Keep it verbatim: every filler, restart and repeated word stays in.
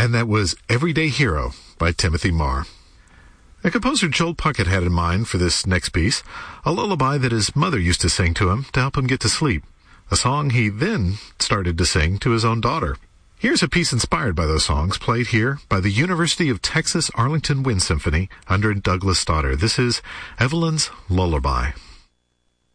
And that was Everyday Hero by Timothy Marr. The composer Joel Puckett had in mind for this next piece a lullaby that his mother used to sing to him to help him get to sleep, a song he then started to sing to his own daughter. Here's a piece inspired by those songs, played here by the University of Texas Arlington Wind Symphony under Douglas Stoddard. This is Evelyn's Lullaby.